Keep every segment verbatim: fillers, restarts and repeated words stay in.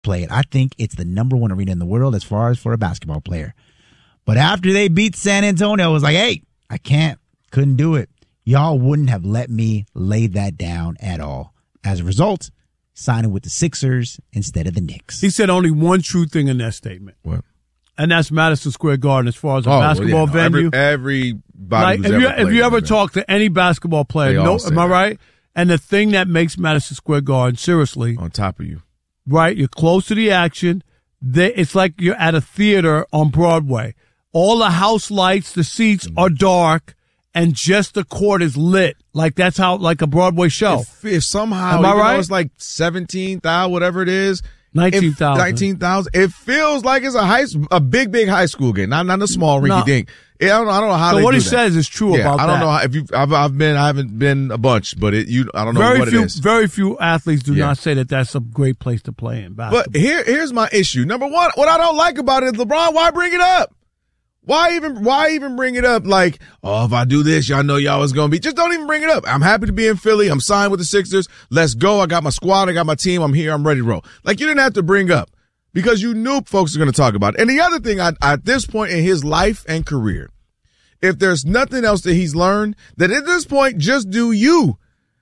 play it. I think it's the number one arena in the world as far as for a basketball player. But after they beat San Antonio, I was like, hey, I can't, couldn't do it. Y'all wouldn't have let me lay that down at all. As a result, signing with the Sixers instead of the Knicks. He said only one true thing in that statement. What? And that's Madison Square Garden as far as a oh, basketball well, yeah, no, venue. Every, everybody like, who's if ever you, played if you ever it, talk to any basketball player, no, am I that. right? And the thing that makes Madison Square Garden, seriously. On top of you. Right? You're close to the action. They, it's like you're at a theater on Broadway. All the house lights, the seats mm-hmm. are dark, and just the court is lit. Like that's how, like a Broadway show. If, if somehow, am I even right? though it's like seventeen thousand, whatever it is. nineteen thousand. nineteen thousand. It feels like it's a high, a big, big high school game, not not a small rinky no. dink. I don't know. I don't know how. So they what do he that. says is true yeah, about that. I don't that. know how, if you. I've I've been. I haven't been a bunch, but it. You. I don't know very what few, it is. Very few athletes do yeah. not say that that's a great place to play in basketball. But here, here's my issue. Number one, what I don't like about it is LeBron. Why bring it up? Why even? Why even bring it up? Like, oh, if I do this, y'all know y'all was gonna be. Just don't even bring it up. I'm happy to be in Philly. I'm signed with the Sixers. Let's go. I got my squad. I got my team. I'm here. I'm ready to roll. Like you didn't have to bring up. Because you knew folks are going to talk about it. And the other thing, I, at this point in his life and career, if there's nothing else that he's learned, that at this point, just do you.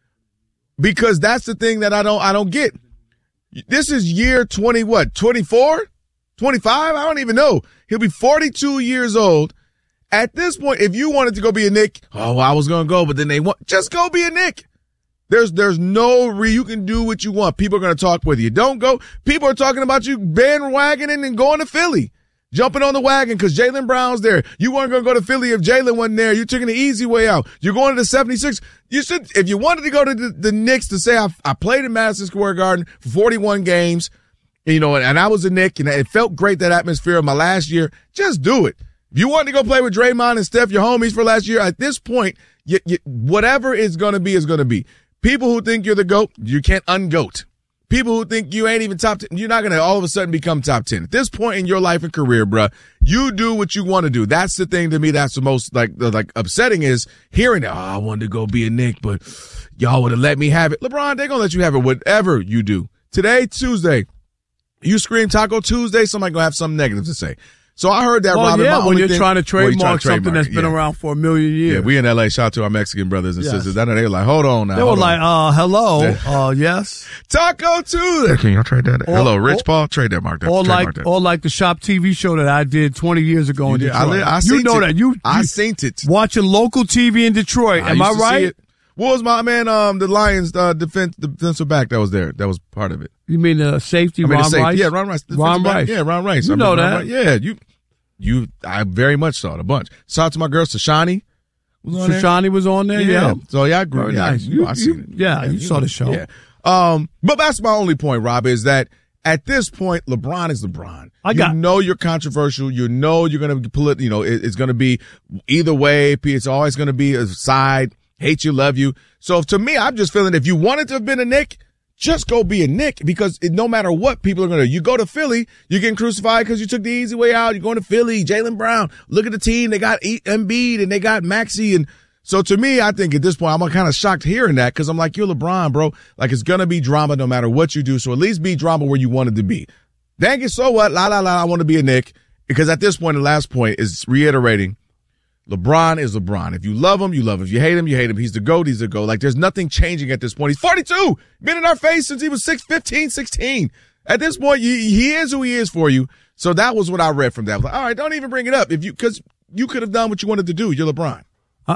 Because that's the thing that I don't, I don't get. This is year twenty, what, twenty-four? twenty-five? I don't even know. He'll be forty-two years old. At this point, if you wanted to go be a Knick, oh, well, I was going to go, but then they want, just go be a Knick. There's, there's no re, you can do what you want. People are going to talk with you. Don't go. People are talking about you bandwagoning and going to Philly, jumping on the wagon because Jaylen Brown's there. You weren't going to go to Philly if Jaylen wasn't there. You're taking the easy way out. You're going to the seventy-six. You should, if you wanted to go to the, the Knicks to say, I, I played in Madison Square Garden for forty-one games, you know, and, and I was a Knick and it felt great, that atmosphere of my last year. Just do it. If you wanted to go play with Draymond and Steph, your homies for last year, at this point, you, you, whatever it's going to be is going to be. People who think you're the GOAT, you can't un-GOAT. People who think you ain't even top ten, you're not going to all of a sudden become top ten. At this point in your life and career, bruh, you do what you want to do. That's the thing to me that's the most like like upsetting is hearing that, oh, I wanted to go be a Knick, but y'all would have let me have it. LeBron, they're going to let you have it whatever you do. Today, Tuesday, you scream Taco Tuesday, somebody going to have something negative to say. So I heard that, well, Robin. yeah, when you're thing, trying to trademark well, trying to something trademark, that's been yeah. around for a million years. Yeah, we in L A. Shout out to our Mexican brothers and yes. sisters. I know they were like, hold on now. They were hold like, on. uh, hello, uh, yes. Taco Tuesday. Can y'all trade that? Or, hello, Rich or, Paul. Trade that, Mark. That, or like, that. or like the Shop T V show that I did twenty years ago you in did. Detroit. I, li- I you seen know it. that. You, I you seen it. Watching local T V in Detroit. I Am I right? What was my man, um, the Lions, uh, defense, defensive back that was there? That was part of it. You mean the safety, I mean, Ron the safety. Rice? Yeah, Ron Rice. Ron back. Rice. Yeah, Ron Rice. You I know mean, that. Ron, yeah, you, you, I very much saw it a bunch. Shout out to my girl, Sashani. Shashani was on there, yeah. yeah. So yeah, I agree. Very Yeah, nice. you, You, I seen you, it. yeah, you, you saw know, the show. Yeah. Um, but that's my only point, Rob, is that at this point, LeBron is LeBron. I got, you know you're controversial. You know you're going to polit. You know it, it's going to be either way. It's always going to be a side. Hate you, love you. So to me, I'm just feeling if you wanted to have been a Knick, just go be a Knick because it, no matter what people are going to do. You go to Philly, you're getting crucified because you took the easy way out. You're going to Philly, Jaylen Brown. Look at the team. They got Embiid and they got Maxey. And so to me, I think at this point, I'm kind of shocked hearing that because I'm like, you're LeBron, bro. Like it's going to be drama no matter what you do. So at least be drama where you wanted to be. Dang it, so what? La, la, la, I want to be a Knick. Because at this point, the last point is reiterating, LeBron is LeBron. If you love him, you love him. If you hate him, you hate him. He's the GOAT, he's the GOAT. Like, there's nothing changing at this point. He's forty-two. Been in our face since he was six, fifteen, sixteen. At this point, you, he is who he is for you. So that was what I read from that. I was like, all right, don't even bring it up. If you, because you could have done what you wanted to do. You're LeBron. Uh,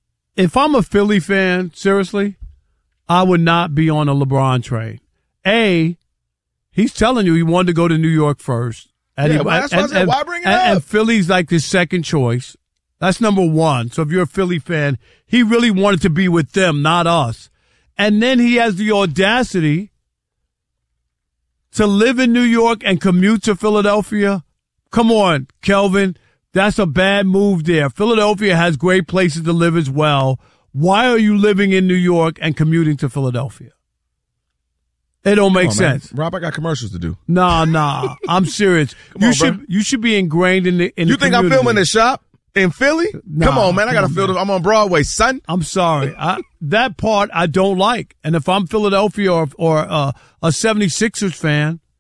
if I'm a Philly fan, seriously, I would not be on a LeBron train. A, he's telling you he wanted to go to New York first. And yeah, he, well, that's and, why I said, and, why bring it and, up? And Philly's like his second choice. That's number one. So if you're a Philly fan, he really wanted to be with them, not us. And then he has the audacity to live in New York and commute to Philadelphia. Come on, Kelvin. That's a bad move there. Philadelphia has great places to live as well. Why are you living in New York and commuting to Philadelphia? It don't make on, sense. Man. Rob, I got commercials to do. Nah, nah. I'm serious. Come you on, should bro. you should be ingrained in the in You the think community. I'm filming the shop? In Philly? Nah, come on, man. I got to on, feel man. I'm on Broadway, son. I'm sorry. I, that part I don't like. And if I'm Philadelphia or, or uh, a seventy-sixers fan,